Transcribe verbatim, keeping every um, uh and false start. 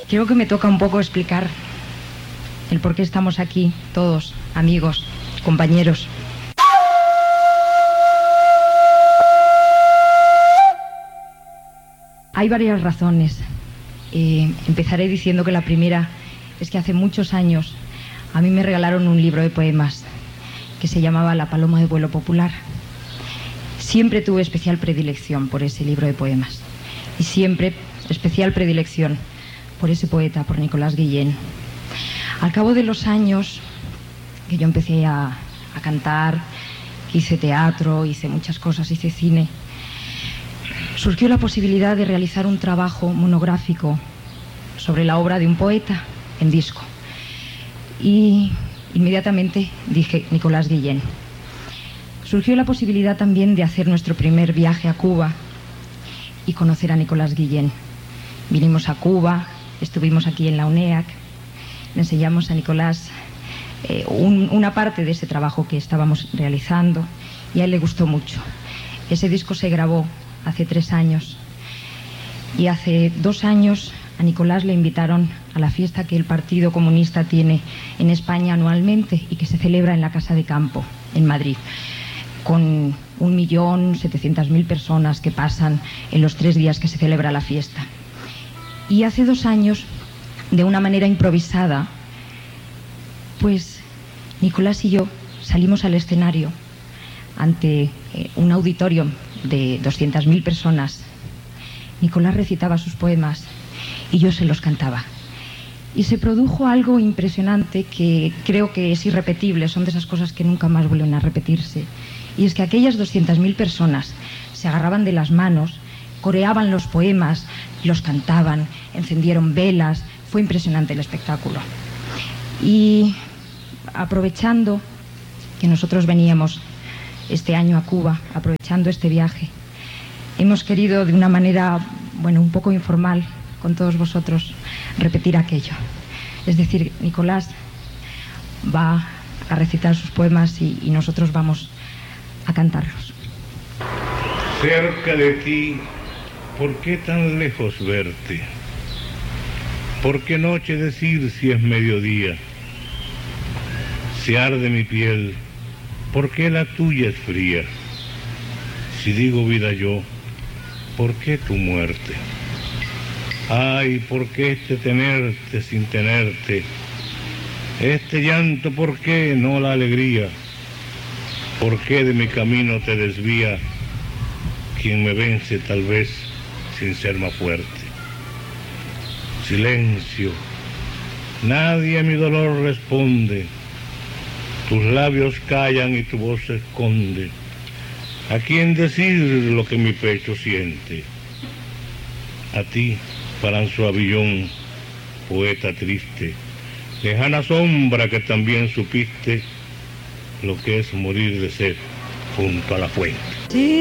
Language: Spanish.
Creo que me toca un poco explicar el por qué estamos aquí, todos, amigos, compañeros. Hay varias razones. Eh, empezaré diciendo que la primera es que hace muchos años a mí me regalaron un libro de poemas que se llamaba La paloma de vuelo popular. Siempre tuve especial predilección por ese libro de poemas y siempre especial predilección por ese poeta, por Nicolás Guillén. Al cabo de los años que yo empecé a, a cantar, que hice teatro, hice muchas cosas, hice cine, surgió la posibilidad de realizar un trabajo monográfico sobre la obra de un poeta en disco. Y inmediatamente dije Nicolás Guillén. Surgió la posibilidad también de hacer nuestro primer viaje a Cuba y conocer a Nicolás Guillén. Vinimos a Cuba, estuvimos aquí en la UNEAC, le enseñamos a Nicolás eh, un, una parte de ese trabajo que estábamos realizando y a él le gustó mucho. Ese disco se grabó hace tres años y hace dos años a Nicolás le invitaron a la fiesta que el Partido Comunista tiene en España anualmente y que se celebra en la Casa de Campo, en Madrid, con un millón setecientas mil personas que pasan en los tres días que se celebra la fiesta. Y hace dos años, de una manera improvisada, pues Nicolás y yo salimos al escenario ante eh, un auditorio de doscientas mil personas. Nicolás recitaba sus poemas y yo se los cantaba. Y se produjo algo impresionante que creo que es irrepetible, son de esas cosas que nunca más vuelven a repetirse. Y es que aquellas doscientas mil personas se agarraban de las manos, coreaban los poemas, los cantaban, encendieron velas. Fue impresionante el espectáculo. Y aprovechando que nosotros veníamos este año a Cuba, aprovechando este viaje, hemos querido de una manera, bueno, un poco informal, con todos vosotros, repetir aquello. Es decir, Nicolás va a recitar sus poemas y, y nosotros vamos a cantarlos. Cerca de ti, ¿por qué tan lejos verte? ¿Por qué noche decir si es mediodía? Si arde mi piel, ¿por qué la tuya es fría? Si digo vida yo, ¿por qué tu muerte? Ay, ¿por qué este tenerte sin tenerte? Este llanto, ¿por qué no la alegría? ¿Por qué de mi camino te desvía quien me vence tal vez sin ser más fuerte? Silencio, nadie a mi dolor responde, tus labios callan y tu voz se esconde. ¿A quién decir lo que mi pecho siente? A ti, Paranzuavillón, poeta triste, lejana sombra que también supiste lo que es morir de sed junto a la fuente. Sí.